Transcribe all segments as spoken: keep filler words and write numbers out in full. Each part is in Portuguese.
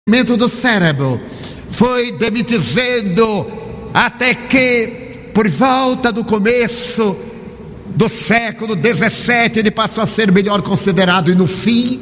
do cérebro foi demitizando até que, por volta do começo do século dezessete, ele passou a ser melhor considerado, e no fim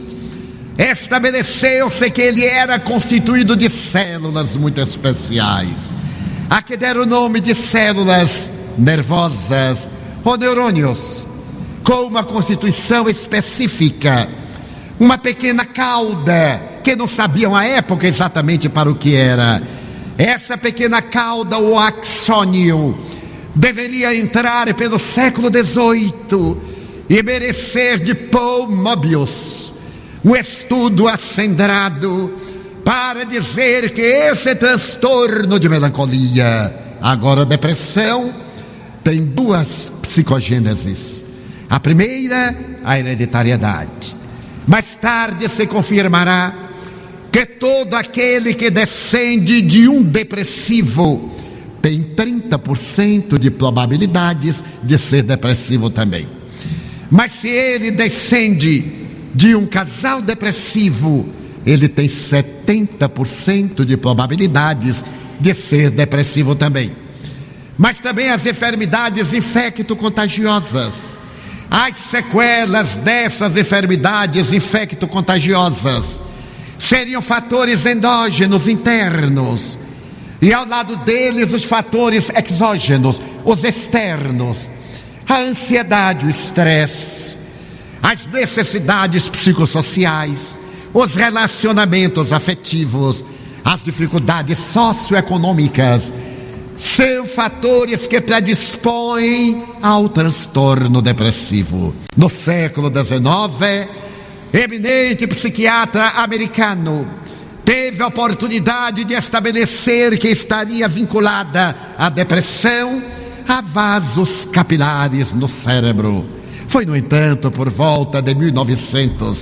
estabeleceu-se que ele era constituído de células muito especiais, a que deram o nome de células nervosas ou neurônios, com uma constituição específica, uma pequena cauda que não sabiam à época exatamente para o que era. Essa pequena cauda, o axônio, deveria entrar pelo século dezoito e merecer de Paul Mobius um estudo acendrado para dizer que esse transtorno de melancolia, agora depressão, tem duas psicogêneses. A primeira, a hereditariedade. Mais tarde se confirmará que todo aquele que descende de um depressivo tem trinta por cento de probabilidades de ser depressivo também. Mas se ele descende de um casal depressivo, ele tem setenta por cento de probabilidades de ser depressivo também. Mas também as enfermidades infecto-contagiosas, as sequelas dessas enfermidades infecto-contagiosas seriam fatores endógenos, internos, e ao lado deles os fatores exógenos, os externos, a ansiedade, o estresse, as necessidades psicossociais, os relacionamentos afetivos, as dificuldades socioeconômicas, são fatores que predispõem ao transtorno depressivo. No século dezenove, eminente psiquiatra americano teve a oportunidade de estabelecer que estaria vinculada a depressão a vasos capilares no cérebro. Foi, no entanto, por volta de mil e novecentos,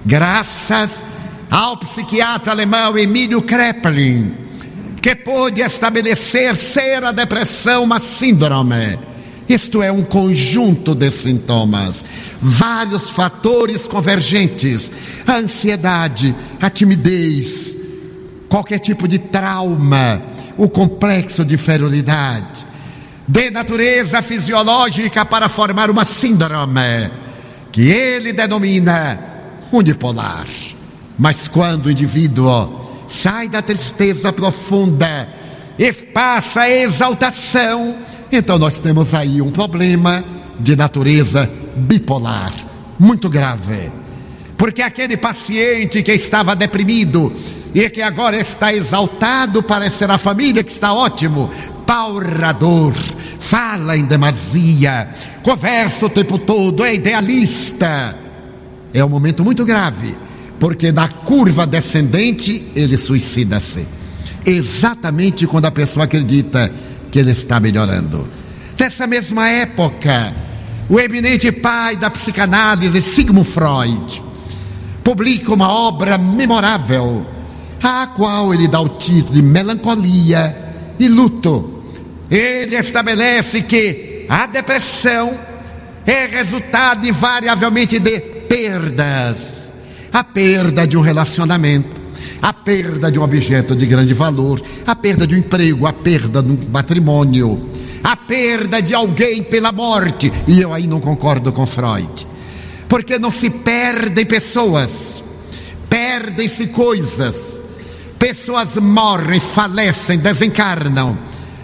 graças ao psiquiatra alemão Emílio Kraepelin, que pôde estabelecer ser a depressão uma síndrome, isto é, um conjunto de sintomas, vários fatores convergentes, a ansiedade, a timidez, qualquer tipo de trauma, o complexo de inferioridade, de natureza fisiológica, para formar uma síndrome, que ele denomina unipolar. Mas quando o indivíduo sai da tristeza profunda e passa a exaltação, então nós temos aí um problema de natureza bipolar, muito grave. Porque aquele paciente que estava deprimido e que agora está exaltado, parece ser a família que está ótimo, paurador, fala em demasia, conversa o tempo todo, é idealista. É um momento muito grave, porque na curva descendente ele suicida-se, exatamente quando a pessoa acredita que ele está melhorando. Nessa mesma época, o eminente pai da psicanálise, Sigmund Freud, publica uma obra memorável, a qual ele dá o título de Melancolia e Luto. Ele estabelece que a depressão é resultado invariavelmente de perdas. A perda de um relacionamento, a perda de um objeto de grande valor, a perda de um emprego, a perda de um matrimônio, a perda de alguém pela morte. E eu aí não concordo com Freud, porque não se perdem pessoas, perdem-se coisas. Pessoas morrem, falecem, desencarnam,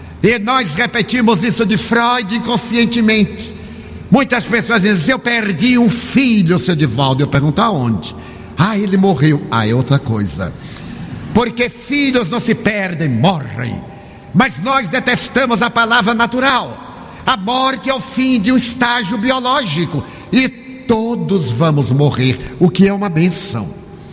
e nós repetimos isso de Freud inconscientemente. Muitas pessoas dizem: eu perdi um filho, seu Divaldo. Eu pergunto: aonde? Ah, ele morreu. Ah, é outra coisa. Porque filhos não se perdem, morrem. Mas nós detestamos a palavra natural. A morte é o fim de um estágio biológico, e todos vamos morrer, o que é uma bênção.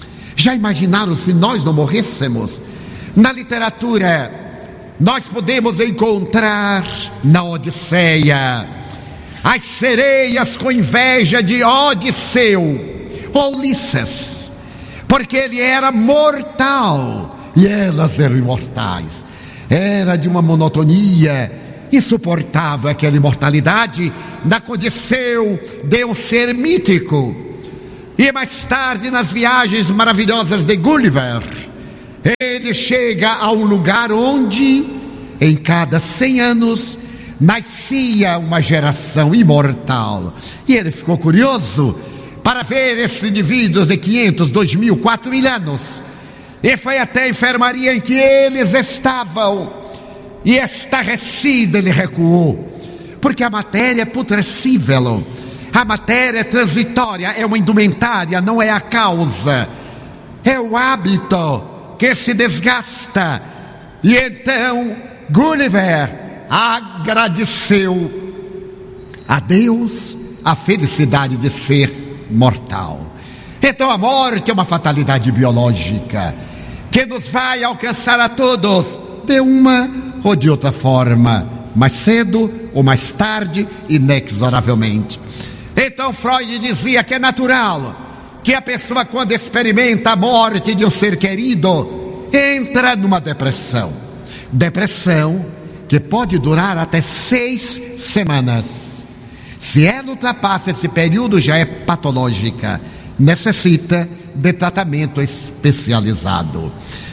Já imaginaram se nós não morrêssemos? Na literatura, nós podemos encontrar na Odisseia as sereias com inveja de Odisseu ou Ulisses, porque ele era mortal e elas eram imortais. Era de uma monotonia insuportável aquela imortalidade na condição de um ser mítico. E mais tarde, nas viagens maravilhosas de Gulliver, ele chega a um lugar onde, em cada cem anos, nascia uma geração imortal. E ele ficou curioso para ver esses indivíduos de quinhentos, dois mil, quatro mil anos. E foi até a enfermaria em que eles estavam. E estarrecido ele recuou. Porque a matéria é putrescível. A matéria é transitória, é uma indumentária, não é a causa. É o hábito que se desgasta. E então Gulliver agradeceu a Deus a felicidade de ser mortal. Então a morte é uma fatalidade biológica que nos vai alcançar a todos, de uma ou de outra forma, mais cedo ou mais tarde, inexoravelmente. Então Freud dizia que é natural que a pessoa, quando experimenta a morte de um ser querido, entra numa depressão. Depressão que pode durar até seis semanas. Se ela ultrapassa esse período, já é patológica. Necessita de tratamento especializado.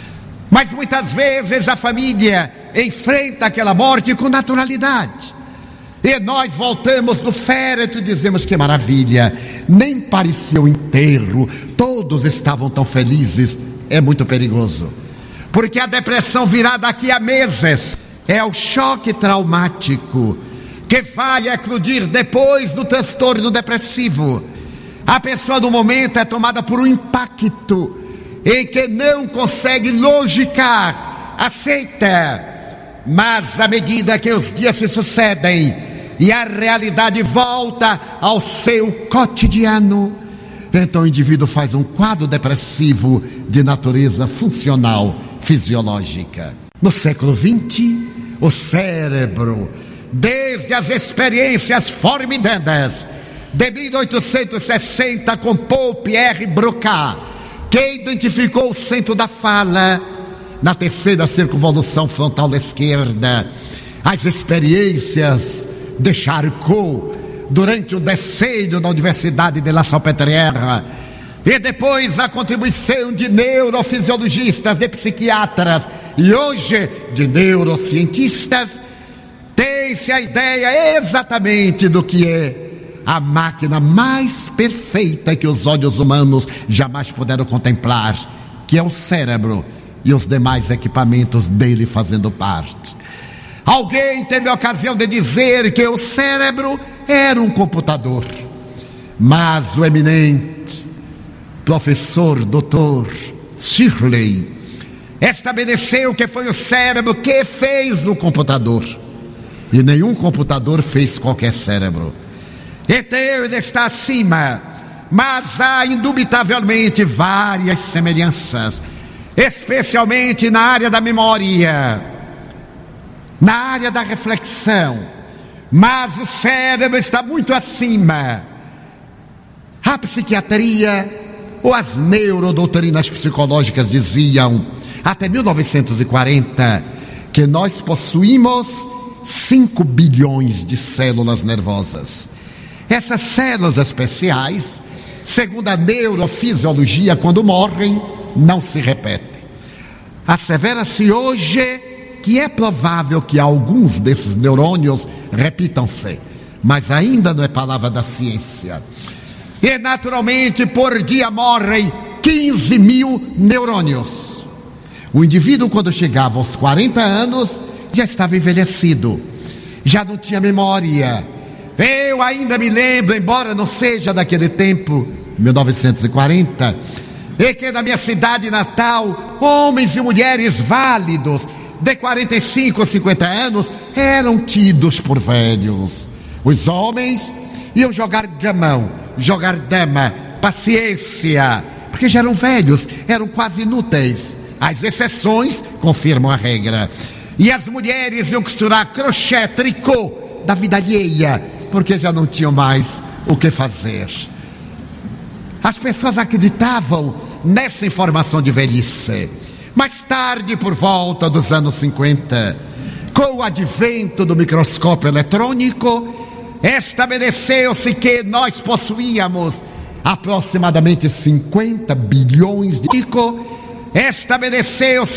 Mas muitas vezes a família enfrenta aquela morte com naturalidade. E nós voltamos do féretro e dizemos: que maravilha, nem parecia o enterro, todos estavam tão felizes. É muito perigoso, porque a depressão virá daqui a meses. É o choque traumático que vai eclodir depois do transtorno depressivo. A pessoa no momento é tomada por um impacto em que não consegue logicar, aceita, mas à medida que os dias se sucedem e a realidade volta ao seu cotidiano, então o indivíduo faz um quadro depressivo de natureza funcional, fisiológica. No século vinte, o cérebro, desde as experiências formidáveis de mil oitocentos e sessenta com Paul Pierre Broca, que identificou o centro da fala na terceira circunvolução frontal esquerda, as experiências de Charcot durante o decênio na Universidade de La Salpêtrière, e depois a contribuição de neurofisiologistas, de psiquiatras e hoje de neurocientistas, tem-se a ideia exatamente do que é a máquina mais perfeita que os olhos humanos jamais puderam contemplar, que é o cérebro e os demais equipamentos dele fazendo parte. Alguém teve a ocasião de dizer que o cérebro era um computador, mas o eminente professor doutor Shirley estabeleceu que foi o cérebro que fez o computador, e nenhum computador fez qualquer cérebro. Então ele está acima, mas há indubitavelmente várias semelhanças, especialmente na área da memória, na área da reflexão, mas o cérebro está muito acima. A psiquiatria ou as neurodoutrinas psicológicas diziam, até mil novecentos e quarenta, que nós possuímos cinco bilhões de células nervosas. Essas células especiais, segundo a neurofisiologia, quando morrem, não se repetem. Assevera-se hoje que é provável que alguns desses neurônios repitam-se, mas ainda não é palavra da ciência. E naturalmente por dia morrem quinze mil neurônios. O indivíduo, quando chegava aos quarenta anos, já estava envelhecido, já não tinha memória. Eu ainda me lembro, embora não seja daquele tempo, mil novecentos e quarenta, e que na minha cidade natal, homens e mulheres válidos, de quarenta e cinco a cinquenta anos, eram tidos por velhos. Os homens iam jogar gamão, jogar dama, paciência, porque já eram velhos, eram quase inúteis. As exceções confirmam a regra. E as mulheres iam costurar crochê, tricô da vida alheia, porque já não tinham mais o que fazer. As pessoas acreditavam nessa informação de velhice. Mais tarde, por volta dos anos cinquenta, com o advento do microscópio eletrônico, estabeleceu-se que nós possuíamos aproximadamente cinquenta bilhões de... Estabeleceu-se